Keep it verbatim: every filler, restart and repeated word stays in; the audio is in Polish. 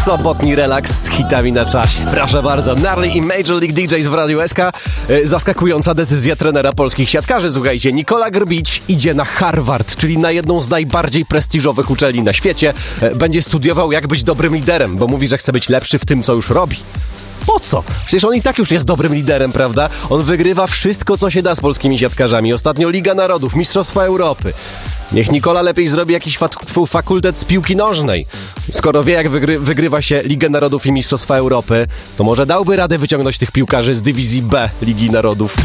Sobotni relaks z hitami na czasie. Proszę bardzo, Gnarly i Major League D Js w Radiu S K. Zaskakująca decyzja trenera polskich siatkarzy. Słuchajcie, Nikola Grbić idzie na Harvard, czyli na jedną z najbardziej prestiżowych uczelni na świecie. Będzie studiował, jak być dobrym liderem, bo mówi, że chce być lepszy w tym, co już robi. Po co? Przecież on i tak już jest dobrym liderem, prawda? On wygrywa wszystko, co się da z polskimi siatkarzami. Ostatnio Liga Narodów, Mistrzostwa Europy. Niech Nikola lepiej zrobi jakiś fak- fakultet z piłki nożnej. Skoro wie, jak wygry- wygrywa się Ligę Narodów i Mistrzostwa Europy, to może dałby radę wyciągnąć tych piłkarzy z dywizji B Ligi Narodów.